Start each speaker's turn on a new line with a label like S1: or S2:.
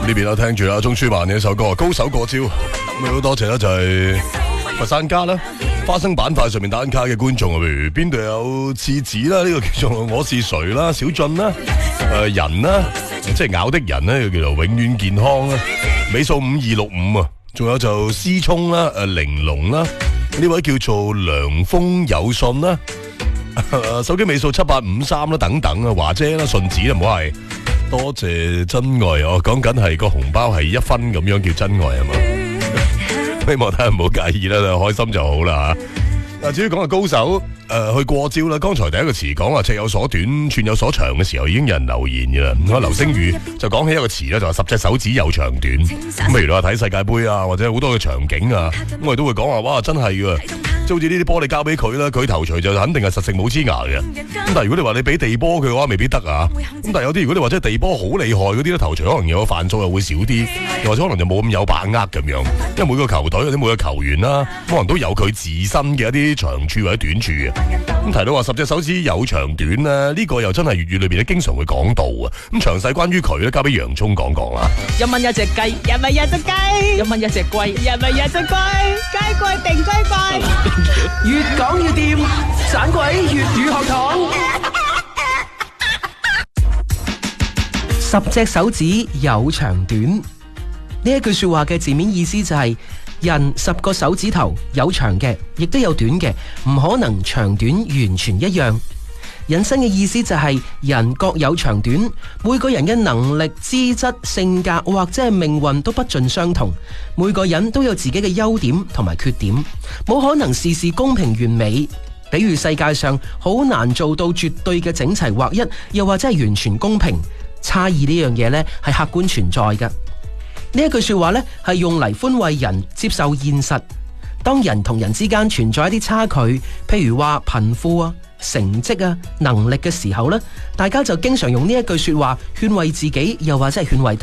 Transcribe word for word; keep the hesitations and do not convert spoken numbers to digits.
S1: 呢邊啦，聽住啦，鍾舒漫嘅一首歌《高手過招》，咁啊好多謝啦，就係佛山家啦，花生板塊上面單卡嘅觀眾啊，譬如邊度有廁紙啦，呢、這個叫做我是誰啦，小俊啦，誒、呃、人啦，即係咬的人咧，叫做永遠健康啦，尾數五二六五啊，仲有就思聰啦，誒玲瓏啦，呢位叫做涼風有信啦。手機尾數七八五三啦，等等啊，華姐啦，順子啦，唔好係，多謝真愛哦，講緊係個紅包係一分咁樣叫真愛係嘛？希望大家唔好介意啦，開心就好啦吓。嗱，至於講下高手誒、呃、去過招啦，剛才第一個詞講話尺有所短，寸有所長嘅時候，已經有人留言嘅啦。咁啊，劉星宇就講起一個詞咧，就話十隻手指有長短。咁譬如話睇世界盃啊，或者好多嘅場景啊，咁我哋都會講話，哇，真係噶。好似呢啲波你交俾佢啦，佢頭錘就肯定係實食冇黐牙嘅。咁但係如果你話你俾地波佢嘅話，未必得啊。咁但係有啲如果你話即係地波好厲害嗰啲咧，頭錘可能有個犯數又會少啲，又或者可能就冇咁有把握咁樣。因為每個球隊或者每個球員啦，可能都有佢自身嘅一啲長處或者短處嘅。咁提到話十隻手指有長短咧，呢、這個又真係粵語裏邊咧經常會講到啊。咁詳細關於佢咧，交俾洋葱講講啦。
S2: 一蚊一隻雞，一蚊一隻雞，一蚊一隻龜，一蚊一隻龜，雞貴定雞貴。越講越掂，盞鬼粵語學堂。十隻手指有長短，呢一句說話嘅字面意思就係、是、人十個手指頭有長嘅，亦都有短嘅，唔可能長短完全一樣。引申嘅意思就係、是、人各有長短，每個人嘅能力、資質、性格或者係命運都不盡相同，每個人都有自己嘅優點同埋缺點，冇可能事事公平完美。比如世界上好難做到絕對嘅整齊劃一，又或者係完全公平。差異呢樣嘢呢係客觀存在嘅。呢一句說話呢係用嚟寬慰人接受現實。當人同人之間存在一啲差距，譬如話貧富啊、成績啊、能力嘅時候呢，大家就經常用呢一句說話勸慰自己，又或者係勸慰